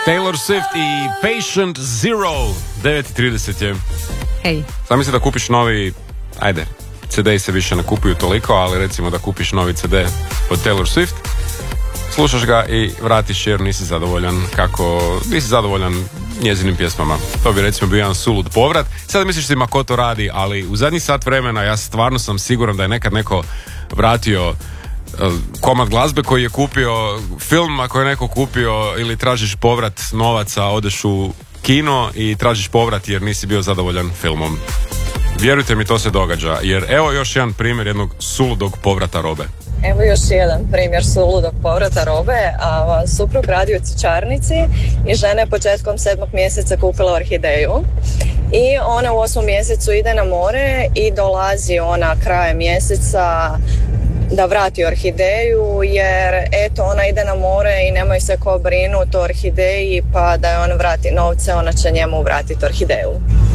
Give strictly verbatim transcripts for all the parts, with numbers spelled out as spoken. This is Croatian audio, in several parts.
Taylor Swift i Patient Zero. devet i trideset je. Hej. Zamisli da kupiš novi, ajde, ce de se više ne kupuju toliko, ali recimo da kupiš novi ce de od Taylor Swift, slušaš ga i vratiš jer nisi zadovoljan kako, nisi zadovoljan njezinim pjesmama. To bi recimo bio jedan sulud povrat. Sada misliš si ma ko to radi, ali u zadnji sat vremena ja stvarno sam siguran da je nekad neko vratio komad glazbe koji je kupio, film ako je neko kupio, ili tražiš povrat novaca, odeš u kino i tražiš povrat jer nisi bio zadovoljan filmom. Vjerujte mi, to se događa, jer evo još jedan primjer jednog suludog povrata robe. Evo još jedan primjer suludog povrata robe. A, suprug radi u cvjećarnici i žena je početkom sedmog mjeseca kupila orhideju i ona u osmom mjesecu ide na more i dolazi ona krajem mjeseca da vrati orhideju, jer eto ona ide na more i nemoj se ko brinuti o orhideji, pa da je on vrati novce, ona će njemu vratiti orhideju.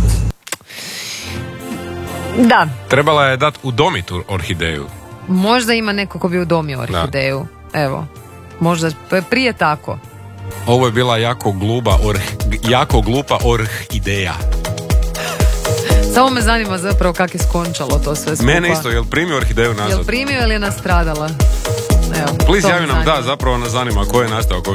Da. Trebala je dati udomiti orhideju. Možda ima neko ko bi udomio orhideju. Da. Evo, možda prije tako. Ovo je bila jako glupa orh, jako glupa orhideja. Samo me zanima zapravo kako je skončalo to sve skupa. Mene isto, jel primio orhideju nazad? Jel primio ili je nastradala? Evo, Please javi nam, da, zapravo nas zanima ko je nastao, ko